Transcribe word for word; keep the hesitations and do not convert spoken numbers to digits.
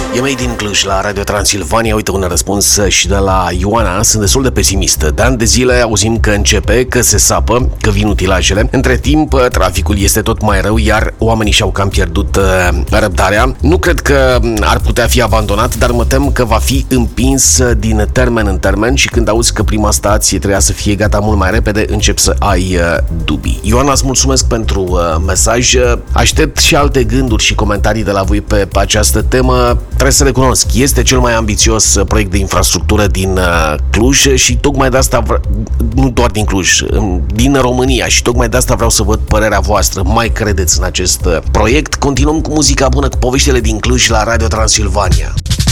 E mai din Cluj la Radio Transilvania. Uite un răspuns și de la Ioana. Sunt destul de pesimistă. De ani de zile auzim că începe, că se sapă, că vin utilajele. Între timp, traficul este tot mai rău, iar oamenii și-au cam pierdut uh, răbdarea. Nu cred că ar putea fi abandonat, dar mă tem că va fi împins din termen în termen și când auzi că prima stație trebuia să fie gata mult mai repede, încep să ai uh, dubii. Ioana, îți mulțumesc pentru uh, mesaj. Aștept și alte gânduri și comentarii de la voi pe, pe această temă. Trebuie să recunosc, este cel mai ambițios proiect de infrastructură din uh, Cluj și tocmai de asta, vre- nu doar din Cluj, din România, și tocmai de asta vreau să văd părerea voastră. Mai credeți în acest uh, proiect? Continuăm cu muzica bună, cu poveștile din Cluj la Radio Transilvania.